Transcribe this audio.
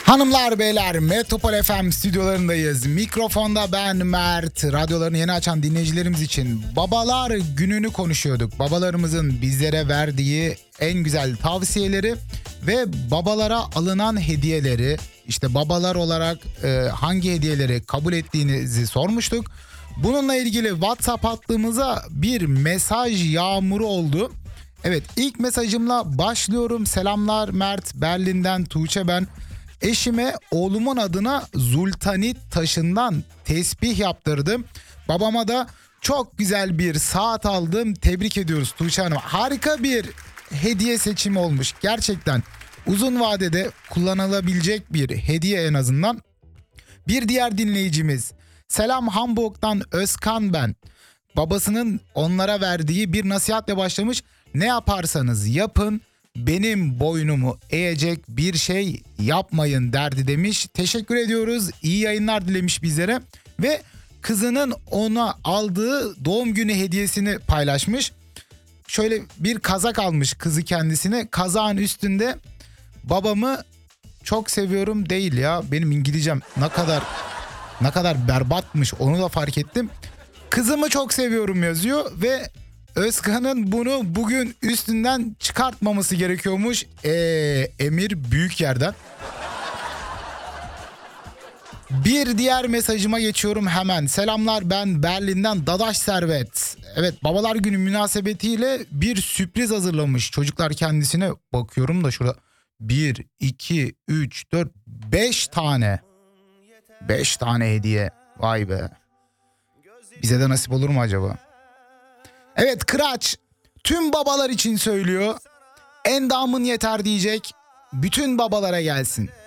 Hanımlar beyler, Metropol FM stüdyolarındayız. Mikrofonda ben Mert. Radyolarını yeni açan dinleyicilerimiz için Babalar Günü'nü konuşuyorduk. Babalarımızın bizlere verdiği en güzel tavsiyeleri ve babalara alınan hediyeleri, işte babalar olarak hangi hediyeleri kabul ettiğinizi sormuştuk. Bununla ilgili WhatsApp hattımıza bir mesaj yağmuru oldu. Evet, ilk mesajımla başlıyorum. Selamlar Mert, Berlin'den Tuğçe ben. Eşime oğlumun adına Zultanit taşından tesbih yaptırdım. Babama da çok güzel bir saat aldım. Tebrik ediyoruz Tuğçe Hanım. Harika bir hediye seçimi olmuş. Gerçekten uzun vadede kullanılabilecek bir hediye en azından. Bir diğer dinleyicimiz. Selam Hamburg'dan Özkan ben. Babasının onlara verdiği bir nasihatle başlamış. Ne yaparsanız yapın, benim boynumu eğecek bir şey yapmayın derdi demiş. Teşekkür ediyoruz. İyi yayınlar dilemiş bizlere. Ve kızının ona aldığı doğum günü hediyesini paylaşmış. Şöyle bir kazak almış kızı kendisine. Kazağın üstünde babamı çok seviyorum değil ya. Benim İngilizcem ne kadar berbatmış, onu da fark ettim. Kızımı çok seviyorum yazıyor ve Özkan'ın bunu bugün üstünden çıkartmaması gerekiyormuş. Emir büyük yerden. Bir diğer mesajıma geçiyorum hemen. Selamlar, ben Berlin'den Dadaş Servet. Evet, Babalar Günü münasebetiyle bir sürpriz hazırlamış. Çocuklar kendisine, bakıyorum da şurada 1, 2, 3, 4, 5 tane. 5 tane hediye. Vay be. Bize de nasip olur mu acaba? Evet, Kıraç tüm babalar için söylüyor. Endamın yeter diyecek. Bütün babalara gelsin.